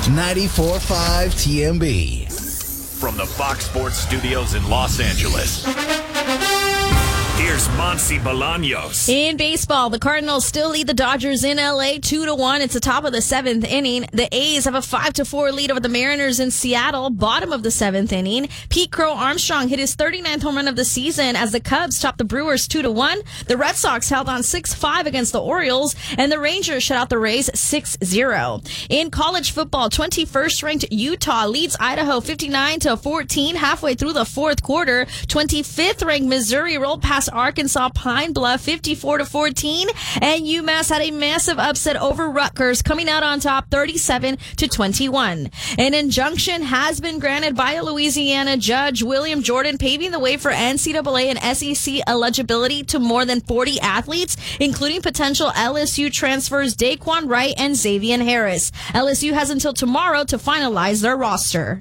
94.5 TMB. From the Fox Sports Studios in Los Angeles, here's Monsi Bolaños. In baseball, the Cardinals still lead the Dodgers in L.A. 2-1. It's the top of the seventh inning. The A's have a 5-4 lead over the Mariners in Seattle, bottom of the seventh inning. Pete Crow Armstrong hit his 39th home run of the season as the Cubs topped the Brewers 2-1. The Red Sox held on 6-5 against the Orioles, and the Rangers shut out the Rays 6-0. In college football, 21st ranked Utah leads Idaho 59-14 halfway through the fourth quarter. 25th ranked Missouri rolled past Arkansas Pine Bluff 54-14, and UMass had a massive upset over Rutgers, coming out on top 37-21. An injunction has been granted by a Louisiana judge, William Jordan, paving the way for NCAA and SEC eligibility to more than 40 athletes, including potential LSU transfers Daquan Wright and Xavier Harris. LSU has until tomorrow to finalize their roster.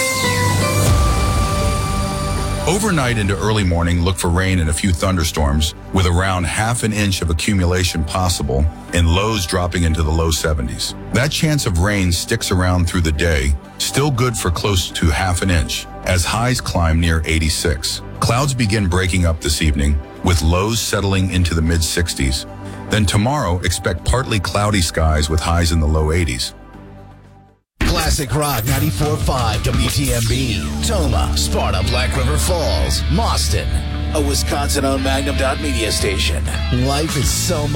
Overnight into early morning, look for rain and a few thunderstorms with around half an inch of accumulation possible and lows dropping into the low 70s. That chance of rain sticks around through the day, still good for close to half an inch as highs climb near 86. Clouds begin breaking up this evening with lows settling into the mid 60s. Then tomorrow, expect partly cloudy skies with highs in the low 80s. Classic Rock 94.5 WTMB. Toma, Sparta, Black River Falls, Mauston. A Wisconsin-owned Magnum Dot media station. Life is so much